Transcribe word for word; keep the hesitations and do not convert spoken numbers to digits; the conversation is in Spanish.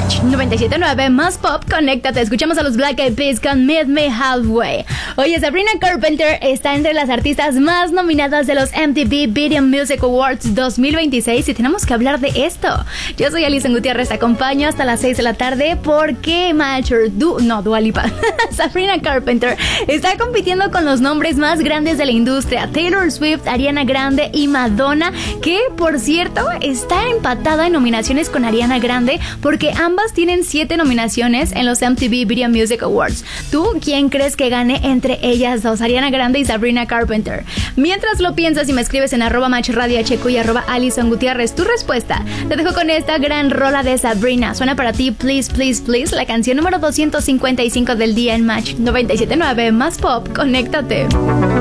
Match noventa y siete punto nueve más pop, conéctate. Escuchamos a los Black Eyed Peas con Meet Me Halfway. Oye, Sabrina Carpenter está entre las artistas más nominadas de los M T V Video Music Awards dos mil veintiséis y tenemos que hablar de esto. Yo soy Alison Gutiérrez, te acompaño hasta las seis de la tarde porque Macher, du, no, Dua Lipa, Sabrina Carpenter está compitiendo con los nombres más grandes de la industria, Taylor Swift, Ariana Grande y Madonna, que por cierto está empatada en nominaciones con Ariana Grande porque ambas tienen siete nominaciones en los M T V Video Music Awards. ¿Tú quién crees que gane entre ellas dos, Ariana Grande y Sabrina Carpenter? Mientras lo piensas y me escribes en arroba machradiohq y arroba Alison Gutiérrez tu respuesta, te dejo con esta gran rola de Sabrina. Suena para ti Please, Please, Please, la canción número doscientos cincuenta y cinco del día en Match noventa y siete punto nueve más pop, conéctate.